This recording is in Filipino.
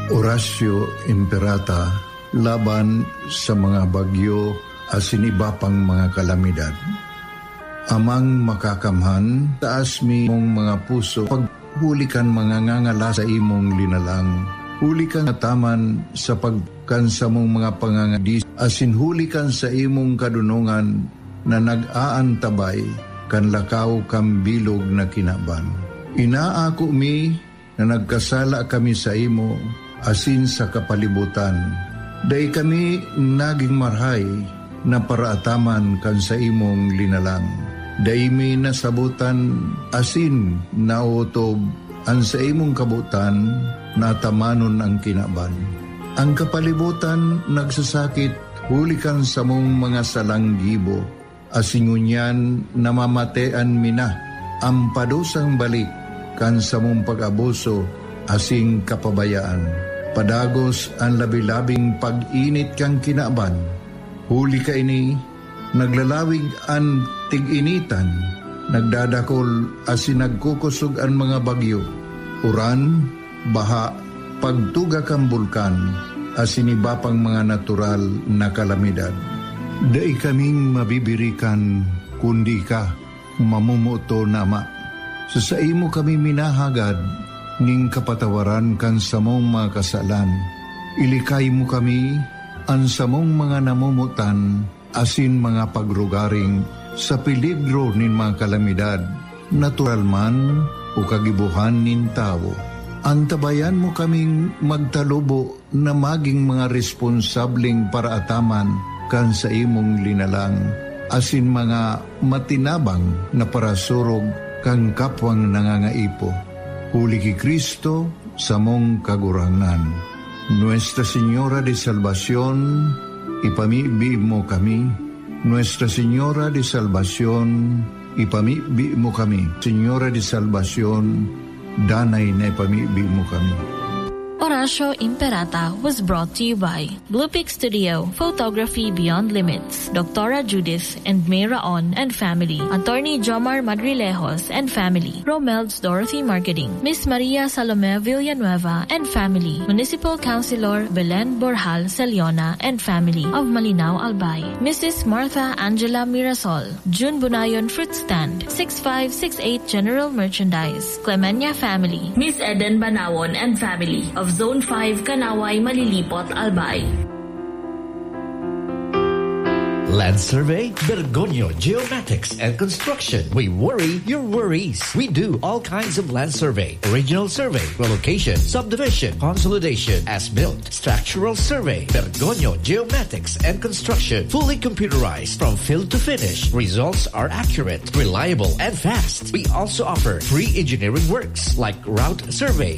Horacio Imperata laban sa mga bagyo asin iba pang mga kalamidad. Amang makakamhan, taas mi mong mga puso, paghulikan mga ngangala sa imong linalang. Hulikan na taman sa pagkansa mong mga pangangadis, asin hulikan sa imong kadunungan na nag-aantabay, kan lakaw kam bilog na kinaban. Inaako mi na nagkasala kami sa imo, asin sa kapalibutan. Day kami naging marhay na paraataman kan sa imong linalang. Day mi nasabutan asin nautob ang sa imong kabutan natamanon ang kinaban. Ang kapalibutan nagsasakit hulikan sa mong mga salanggibo. Asingunyan namamatean mina ang padusang balik kan sa mong pag-abuso asing kapabayaan. Padagos ang labi-labing pag-init kang kinaban. Huli ka ini, naglalawig ang tig-initan, nagdadakol asin nagkukusog ang mga bagyo. Uran, baha, pagtuga kang bulkan, asin iba pang mga natural na kalamidad. Dai kaming mabibirikan, kundi ka, mamumuto nama. Sa imo kami minahagad, ning kapatawaran kan sa mong mga kasalan. Ilikay mo kami, ang sa mong mga namumutan, asin mga pagrugaring, sa peligro nin mga kalamidad, natural man o kagibuhan nin tao. Antabayan mo kaming magtalubo na maging mga responsableng paraataman kan sa imong linalang, asin mga matinabang na parasurog kang kapwang nangangaipo. Huli ki Kristo sa mong kagurangan. Nuestra Señora de Salvación, ipamibi mo kami. Nuestra Señora de Salvación, ipamibi mo kami. Señora de Salvación, danay na ipamibi mo kami. Horacio Imperata was brought to you by Blue Peak Studio, Photography Beyond Limits, Dr. Judith and May Raon and family, Attorney Jomar Madrilejos and family, Romel's Dorothy Marketing, Miss Maria Salome Villanueva and family, Municipal Councilor Belen Borjal Celiona and family of Malinao Albay, Mrs. Martha Angela Mirasol, June Bunayon Fruit Stand, 6568 General Merchandise, Clemenya family, Miss Eden Banawon and family of Zone 5, Kanaway, Malilipot, Albay. Land Survey, Bergonio Geomatics and Construction. We worry your worries. We do all kinds of land survey, original survey, relocation, subdivision, consolidation, as-built, structural survey. Bergonio Geomatics and Construction. Fully computerized from field to finish. Results are accurate, reliable, and fast. We also offer free engineering works like route survey,